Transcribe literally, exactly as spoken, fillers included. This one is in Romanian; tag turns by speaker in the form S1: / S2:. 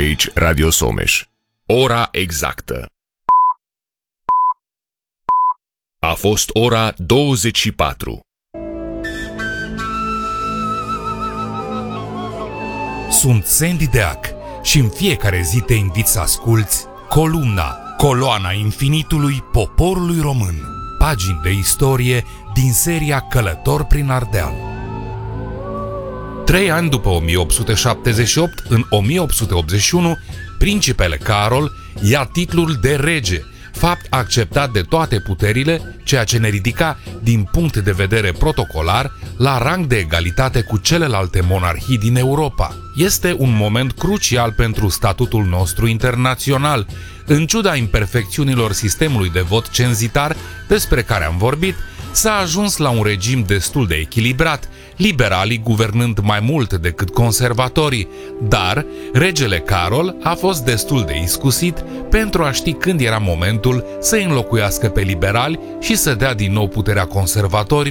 S1: Aici Radio Someș. Ora exactă. A fost ora douăzeci și patru.
S2: Sunt Sandy Deac și în fiecare zi te invit să asculți Columna, coloana infinitului poporului român. Pagini de istorie din seria Călător prin Ardeal. Trei ani după o mie opt sute șaptezeci și opt, în o mie opt sute optzeci și unu, principele Carol ia titlul de rege, fapt acceptat de toate puterile, ceea ce ne ridica, din punct de vedere protocolar, la rang de egalitate cu celelalte monarhii din Europa. Este un moment crucial pentru statutul nostru internațional. În ciuda imperfecțiunilor sistemului de vot cenzitar despre care am vorbit, s-a ajuns la un regim destul de echilibrat, liberalii guvernând mai mult decât conservatorii, dar regele Carol a fost destul de iscusit pentru a ști când era momentul să înlocuiască pe liberali și să dea din nou puterea conservatorilor